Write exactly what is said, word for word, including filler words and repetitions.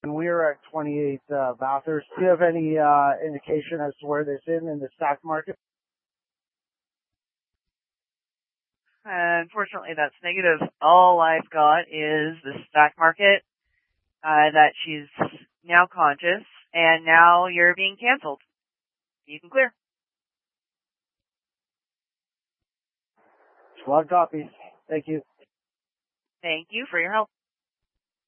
we're at twenty-eight uh, Bathurst. Do you have any uh, indication as to where this is in the stock market? Uh, unfortunately, that's negative. All I've got is the stock market, uh, that she's now conscious, and now you're being canceled. You can clear. A lot of copies. Thank you. Thank you for your help.